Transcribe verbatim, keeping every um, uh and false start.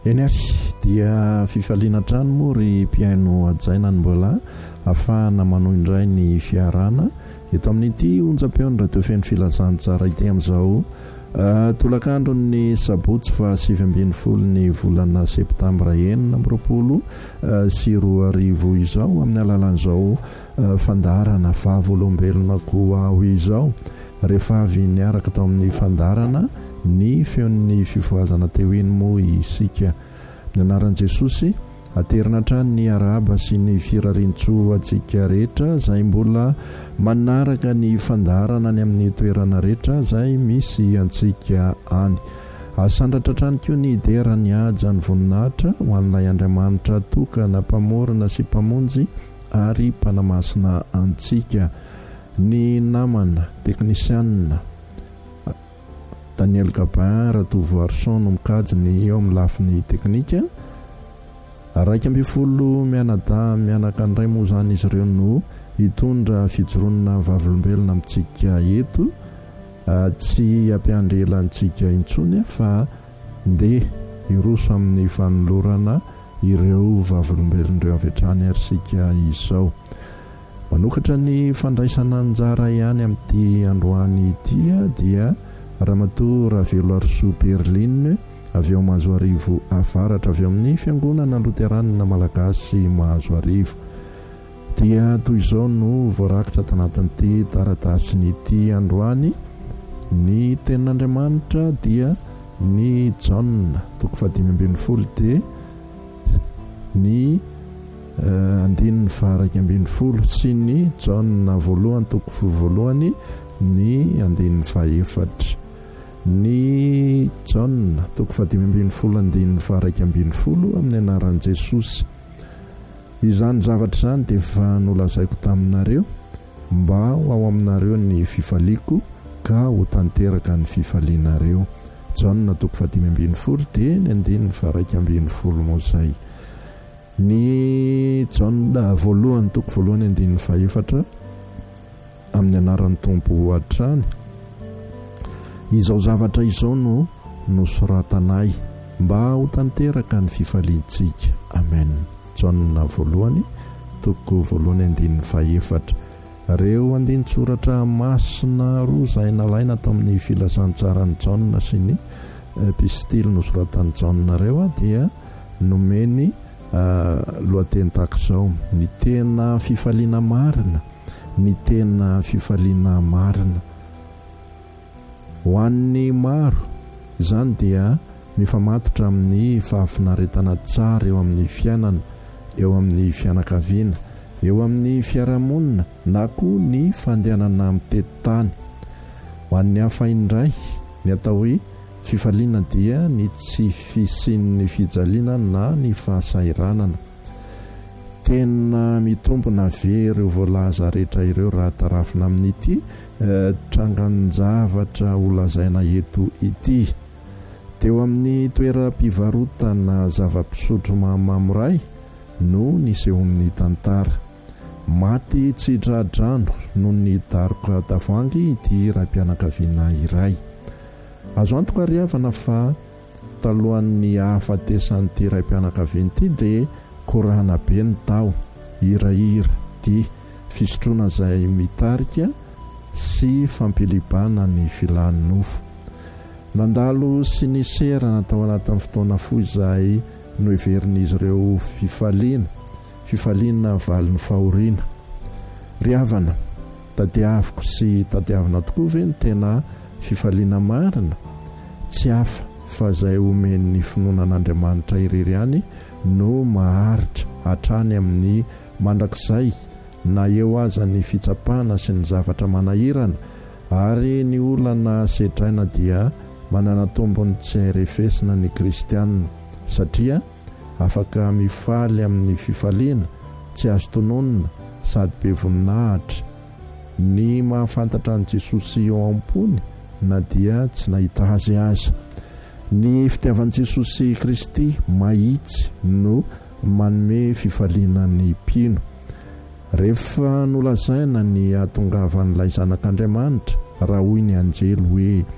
eny ary dia fifaliana trano moa ry mpiaino ajaina ny mbola ahafahana manao indray ny fiarana eto amin'ity onjam-peony radio feno filazantsara ity amin'izao tolakandro ny sabotsy fa sivy ambin'ny folo ny volana septambra enina amby roapolo sy roa arivo izao amin'ny alalan'izao fandarana vavolombelona koa aho izao rehefa avy niaraka tao amin'ny fandarana ny feon'ny fifoazana teo iny moa isika ny anaran'i Jesosy aterina trany ny araba sy ny firarintso atsika rehetra izay mbola manaraka ny fandarana ny amin'ny toerana rehetra izay misy antsika any asandratra trany koa ny idera ny aja ny voninahitra ho an'ilay Andriamanitra tokana mpamorona sy mpamonjy ary mpanamasina antsika ny namana teknisianina Daniel Gabin Ratovo Arson no mikajy ny eo amin'ny lafin'ny teknika araika amby folo mianada mianaka andray moa zany izy ireo no hitondra fijoronana vavolombelona amintsika eto tsy ampiandrelantsika intsony fa ndeha iroso amin'ny fanolorana ireo vavolombelon'ireo avetrany ary sika izao manokatra ny fandraisana anjara ihany amin'ity androany ity dia Ramatoa Ravelo Arso Berlin avy eo mahazo arivo avaratra avy eo amin'ny fiangonana Luteranina Malagasy mahazo arivo dia toy izao no voarakitra tanatin'ity taratasin'ity androany ny tenin'Andriamanitra dia ny John toko fadimy ambin'ny folo dia ny andininy faraika ambin'ny folo sy ny John voalohany toko voalohany ny andininy faefatra ny John toko fadimy ambin'ny folo andininy faraika ambin'ny folo amin'ny anaran'i Jesosy izany zavatra izany dia efa nolazaiko taminareo mba ho ao aminareo ny fifaliako ka ho tanteraka ny fifalianareo John toko fadimy ambin'ny folo dia ny andininy faraika ambin'ny folo moa izay ny John voalohany toko voalohany andininy faefatra amin'ny anaran'ny tompo hatrany izao zavatra izao no nosoratanay mba ho tanteraka ny fifaliantsika amen John voalohany toko voalohany andininy faefatra reo andiny tsoratra masina roa izay nalaina tao amin'ny filazantsarany John sy ny epistily nosoratan'ny John reo dia nomeny lohateny tahak'izao ny tena fifaliana marina ny tena fifaliana marina ho an'ny maro izany dia mifamatotra amin'ny fahafinaretana tsara eo amin'ny fiainana eo amin'ny fianakaviana eo amin'ny fiarahamonina na koa ny fandehanana amin'ny tetytany ho an'ny hafa indray ny atao hoe fifaliana dia ny tsy fisian'ny fijaliana na ny fahasairanana tena mitombona ve ireo voalaza rehetra ireo raha tarafina amin'ity trangan-javatra holazaina eto ity teo amin'ny toeram-pivarotana zava-pisotro mahamamo no nisehon'ny tantara maty tsidradrano no ny daroka tavoangy ity raim-pianakaviana iray azo antoka riavana fa talohan'ny hafatesan'ity raim-pianakaviana ity dia korana be ny tao hirahira ty fisotroana izay mitarika sy fampilibana ny filan'ny nofo nandalo sy ny serana tao anatin'ny fotoana fo izay noheverin'izy ireo fifaliana fifaliana valin'ny fahoriana riavana tadiaviko sy tadiavana tokoa ve ny tena fifaliana marina tsy hafa fa izay omen'ny finoanan'Andriamanitra irery ihany no maharitra hatrany amin'ny mandrakizay na eo aza ny fitsapana sy ny zavatra manahirana ary ny olana setraina dia manana tombony tsy hairefesina ny kristianina satria afaka mifaly amin'ny fifaliana tsy azo tononina sady be voninahitra ny mahafantatra an'i Jesosy eo am-pony na dia tsy nahita azy aza ny fitiavan'i Jesosy Kristy mahitsy no manome fifaliana ny mpino rehefa nolazaina ny atongavan'ilay zanak'Andriamanitra raha hoy ny anjely hoe